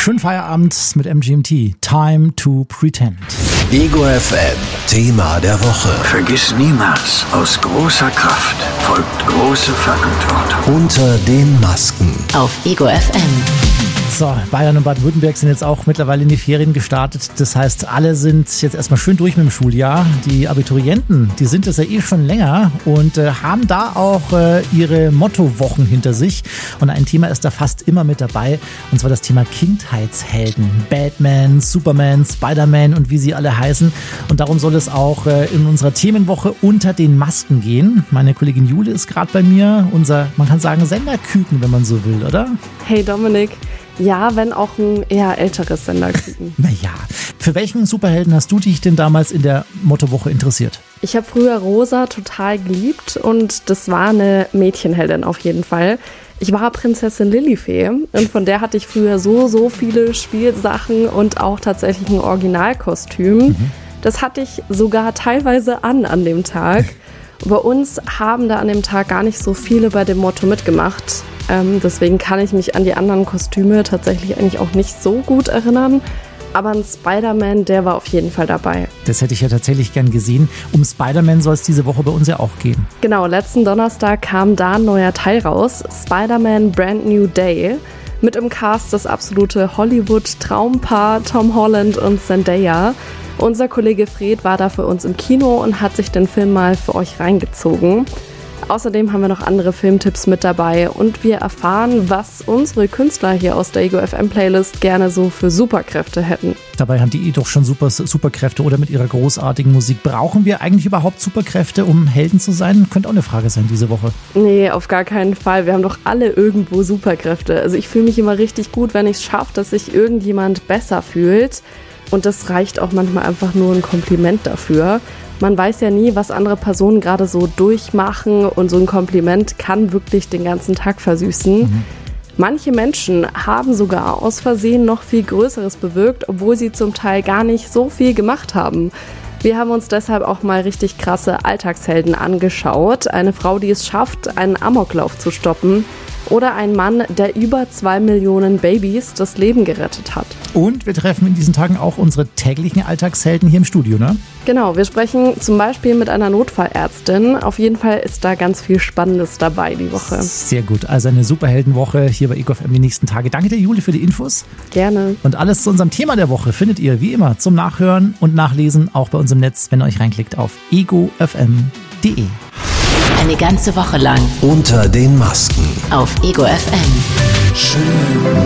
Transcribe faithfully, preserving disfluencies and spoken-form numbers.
Schönen Feierabend mit M G M T. Time to Pretend. Ego F M, Thema der Woche. Vergiss niemals, aus großer Kraft folgt große Verantwortung. Unter den Masken. Auf Ego F M. So, Bayern und Baden-Württemberg sind jetzt auch mittlerweile in die Ferien gestartet. Das heißt, alle sind jetzt erstmal schön durch mit dem Schuljahr. Die Abiturienten, die sind das ja eh schon länger und äh, haben da auch äh, ihre Mottowochen hinter sich. Und ein Thema ist da fast immer mit dabei, und zwar das Thema Kindheitshelden. Batman, Superman, Spider-Man und wie sie alle heißen. Und darum soll es auch äh, in unserer Themenwoche unter den Masken gehen. Meine Kollegin Jule ist gerade bei mir, unser, man kann sagen, Senderküken, wenn man so will, oder? Hey Dominik. Ja, wenn auch ein eher älteres Senderküken. Naja, für welchen Superhelden hast du dich denn damals in der Mottowoche interessiert? Ich habe früher Rosa total geliebt und das war eine Mädchenheldin auf jeden Fall. Ich war Prinzessin Lilifee und von der hatte ich früher so, so viele Spielsachen und auch tatsächlich ein Originalkostüm. Mhm. Das hatte ich sogar teilweise an an dem Tag. Bei uns haben da an dem Tag gar nicht so viele bei dem Motto mitgemacht. Ähm, deswegen kann ich mich an die anderen Kostüme tatsächlich eigentlich auch nicht so gut erinnern. Aber ein Spider-Man, der war auf jeden Fall dabei. Das hätte ich ja tatsächlich gern gesehen. Um Spider-Man soll es diese Woche bei uns ja auch gehen. Genau, letzten Donnerstag kam da ein neuer Teil raus. Spider-Man Brand New Day. Mit im Cast das absolute Hollywood-Traumpaar Tom Holland und Zendaya. Unser Kollege Fred war da für uns im Kino und hat sich den Film mal für euch reingezogen. Außerdem haben wir noch andere Filmtipps mit dabei und wir erfahren, was unsere Künstler hier aus der Ego F M Playlist gerne so für Superkräfte hätten. Dabei haben die eh doch schon super Superkräfte oder mit ihrer großartigen Musik. Brauchen wir eigentlich überhaupt Superkräfte, um Helden zu sein? Könnte auch eine Frage sein diese Woche. Nee, auf gar keinen Fall. Wir haben doch alle irgendwo Superkräfte. Also ich fühle mich immer richtig gut, wenn ich es schaffe, dass sich irgendjemand besser fühlt. Und das reicht auch manchmal einfach nur ein Kompliment dafür. Man weiß ja nie, was andere Personen gerade so durchmachen und so ein Kompliment kann wirklich den ganzen Tag versüßen. Mhm. Manche Menschen haben sogar aus Versehen noch viel Größeres bewirkt, obwohl sie zum Teil gar nicht so viel gemacht haben. Wir haben uns deshalb auch mal richtig krasse Alltagshelden angeschaut. Eine Frau, die es schafft, einen Amoklauf zu stoppen. Oder ein Mann, der über zwei Millionen Babys das Leben gerettet hat. Und wir treffen in diesen Tagen auch unsere täglichen Alltagshelden hier im Studio, ne? Genau, wir sprechen zum Beispiel mit einer Notfallärztin. Auf jeden Fall ist da ganz viel Spannendes dabei die Woche. Sehr gut, also eine Superheldenwoche hier bei Ego F M die nächsten Tage. Danke dir, Jule, für die Infos. Gerne. Und alles zu unserem Thema der Woche findet ihr wie immer zum Nachhören und Nachlesen auch bei uns im Netz, wenn ihr euch reinklickt auf ego f m punkt d e. Eine ganze Woche lang Unter den Masken. auf Ego F M. Schön